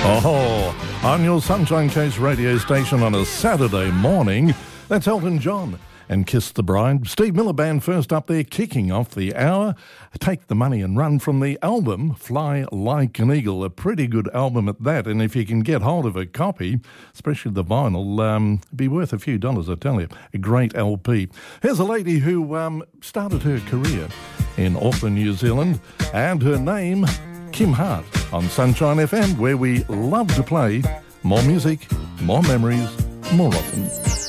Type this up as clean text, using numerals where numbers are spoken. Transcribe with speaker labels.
Speaker 1: Oh, on your Sunshine Chase radio station on a Saturday morning, that's Elton John and Kiss the Bride. Steve Miller Band first up there, kicking off the hour. Take the Money and Run from the album Fly Like an Eagle, a pretty good album at that. And if you can get hold of a copy, especially the vinyl, be worth a few dollars, I tell you. A great LP. Here's a lady who started her career in Auckland, New Zealand, and her name, Kim Hart, on Sunshine FM, where we love to play more music, more memories, more often.